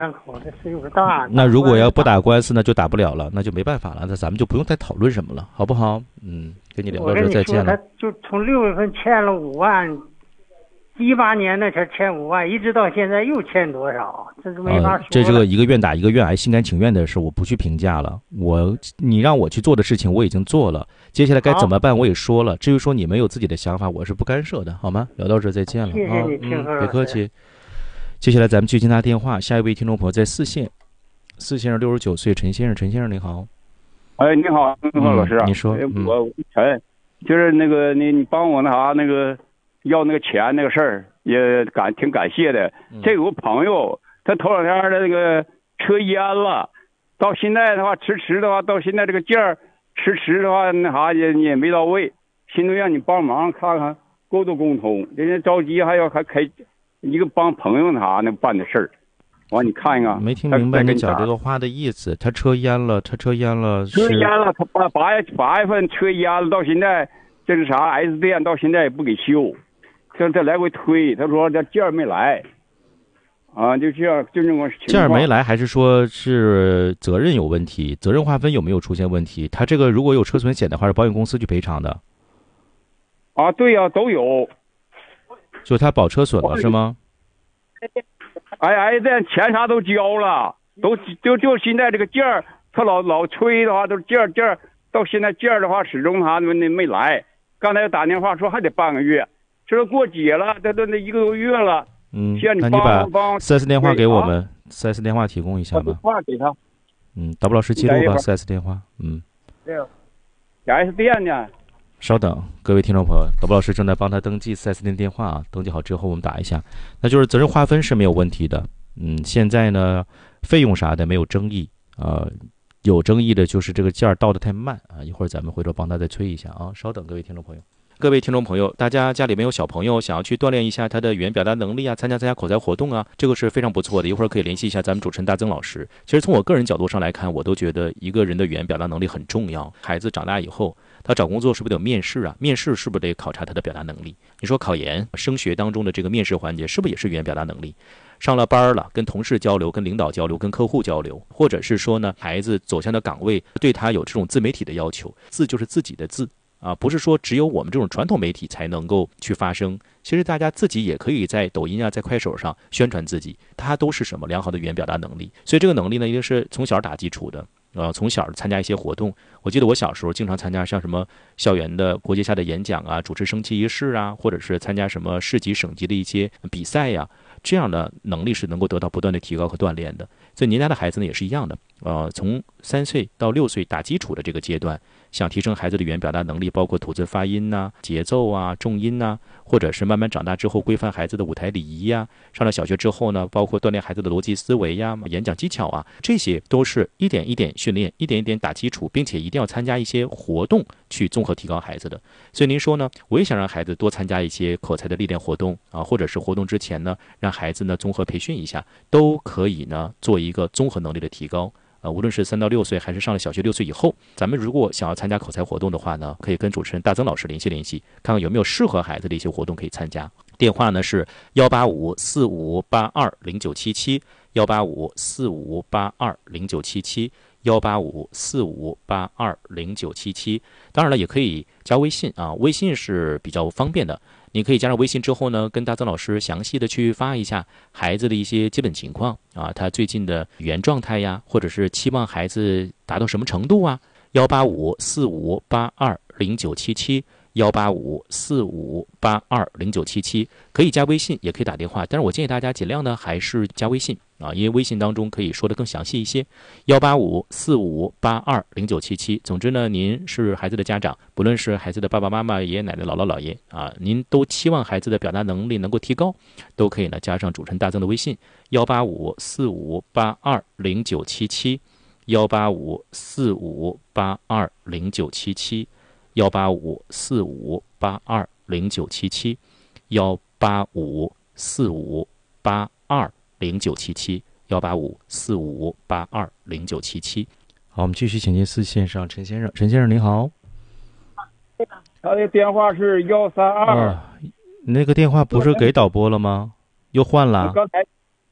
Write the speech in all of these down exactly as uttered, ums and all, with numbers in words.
两口子岁数大。 那如果要不打官司，那就打不了了，那就没办法了，那咱们就不用再讨论什么了，好不好？嗯，跟你聊到这儿再见了。 他就从六月份欠了五万，一八年那前欠五万，一直到现在又欠多少，这是没法说、呃。 这这个一个愿打一个愿挨，心甘情愿的事，我不去评价了。我你让我去做的事情我已经做了，接下来该怎么办我也说了。至于说你们有自己的想法，我是不干涉的，好吗？聊到这儿再见了。 谢谢你，听啊嗯、别客气。接下来咱们去接他电话，下一位听众朋友在四线，四线是六十九岁，陈先生，陈先生你好。 哎，你好，你好，老师啊、 嗯，你说， 嗯、我陈，就是那个你你帮我那啥那个要那个钱那个事儿，也感挺感谢的。 嗯、 这有个朋友，他头两天的那个车淹了，到现在的话迟迟的话，到现在这个件儿迟迟的话那啥也也没到位，寻思让你帮忙看看沟通沟通，人家着急还要还开。一个帮朋友啥那办的事儿，完你看一看。 没听明白你讲这个话的意思。他车淹了，他车淹了， 车淹了，他八八月八月份车淹了，到现在这是啥 ？S 店到现在也不给修，这这来回推，他说这件儿没来，啊，就这样，就这种情况。 件儿没来，还是说是责任有问题？责任划分有没有出现问题？他这个如果有车损险的话，是保险公司去赔偿的。 啊，对呀、啊，都有。 就他保车损了是吗？ 哎哎，这钱啥都交了，都就就现在这个件儿，他老老催的话，都件儿件儿，到现在件儿的话始终他们那没来。刚才打电话说还得半个月，这都过节了，这都那一个多月了。 嗯， 需要你那你把帮四 S 电话给我们，四 S 电话提供一下吧。 电话给他。 嗯，打不老师记录吧，四 S 电话。嗯。 对啊。S 店呢？ 稍等，各位听众朋友，导播老师正在帮他登记 四 S 店电话啊，登记好之后我们打一下。那就是责任划分是没有问题的，嗯，现在呢费用啥的没有争议啊、呃，有争议的就是这个件儿到的太慢啊，一会儿咱们回头帮他再催一下啊，稍等，各位听众朋友。各位听众朋友，大家家里面有小朋友想要去锻炼一下他的语言表达能力啊，参加参加口才活动啊，这个是非常不错的。一会儿可以联系一下咱们主持人大曾老师。其实从我个人角度上来看，我都觉得一个人的语言表达能力很重要。孩子长大以后，他找工作是不是得有面试啊？面试是不是得考察他的表达能力？你说考研、升学当中的这个面试环节，是不是也是语言表达能力？上了班了，跟同事交流、跟领导交流、跟客户交流，或者是说呢，孩子走向的岗位对他有这种自媒体的要求，字就是自己的字。啊，不是说只有我们这种传统媒体才能够去发声，其实大家自己也可以在抖音啊，在快手上宣传自己，它都是什么良好的语言表达能力。所以这个能力呢，一定是从小打基础的。呃，从小参加一些活动，我记得我小时候经常参加像什么校园的国际下的演讲啊，主持升旗仪式啊，或者是参加什么市级、省级的一些比赛呀、啊，这样的能力是能够得到不断的提高和锻炼的。所以您家的孩子呢也是一样的，呃，从三岁到六岁打基础的这个阶段，想提升孩子的语言表达能力，包括吐字发音呐、啊、节奏啊、重音呐、啊，或者是慢慢长大之后规范孩子的舞台礼仪呀、啊，上了小学之后呢，包括锻炼孩子的逻辑思维呀、演讲技巧啊，这些都是一点一点训练，一点一点打基础，并且一定要参加一些活动去综合提高孩子的。所以您说呢，我也想让孩子多参加一些口才的历练活动啊，或者是活动之前呢，让孩子呢综合培训一下，都可以呢做一个综合能力的提高。呃，无论是三到六岁，还是上了小学六岁以后，咱们如果想要参加口才活动的话呢，可以跟主持人大曾老师联系联系，看看有没有适合孩子的一些活动可以参加。电话呢是幺八五四五八二零九七七，幺八五四五八二零九七七，幺八五四五八二零九七七。当然了，也可以加微信啊，微信是比较方便的。你可以加上微信之后呢，跟大曾老师详细的去发一下孩子的一些基本情况啊，他最近的语言状态呀，或者是期望孩子达到什么程度啊。幺八五四五八二零九七七，幺八五四五八二零九七七，可以加微信，也可以打电话，但是我建议大家尽量呢还是加微信啊，因为微信当中可以说的更详细一些。幺八五四五八二零九七七。总之呢，您是孩子的家长，不论是孩子的爸爸妈妈、爷爷奶奶、姥姥姥爷啊，您都期望孩子的表达能力能够提高，都可以呢加上主持人大曾的微信幺八五四五八二零九七七，幺八五四五八二零九七七，幺八五四五八二零九七七，幺八五四五八二零九七七，幺八五四五八二零九七七。好，我们继续请进四线上陈先生。陈先生您好。 他的电话是幺三二。 你那个电话不是给导播了吗？又换了？ 刚才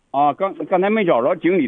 啊，刚刚才没找着经理。